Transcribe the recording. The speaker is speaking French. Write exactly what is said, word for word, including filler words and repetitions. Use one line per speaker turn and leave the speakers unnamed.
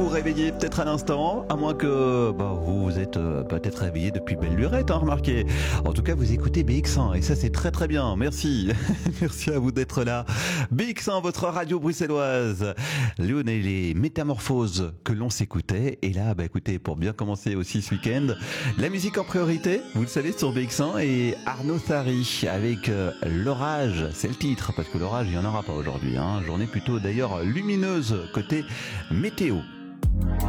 réveiller peut-être à l'instant, à moins que bah, vous vous êtes euh, peut-être réveillé depuis belle lurette, hein, remarquez. En tout cas, vous écoutez B X un et ça c'est très très bien. Merci, merci à vous d'être là. B X un, votre radio bruxelloise. Léon et les métamorphoses que l'on s'écoutait. Et là, bah écoutez, pour bien commencer aussi ce week-end, la musique en priorité, vous le savez, sur B X un et Arnaud Sari avec euh, l'orage, c'est le titre, parce que l'orage il n'y en aura pas aujourd'hui, hein. Journée plutôt d'ailleurs lumineuse côté météo.